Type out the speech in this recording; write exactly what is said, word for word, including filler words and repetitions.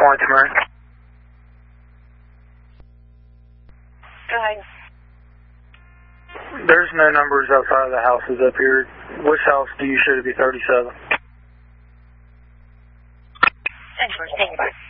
Point to Murray. Go ahead. There's no numbers outside of the houses up here. Which house do you show to be thirty-seven? Thank you.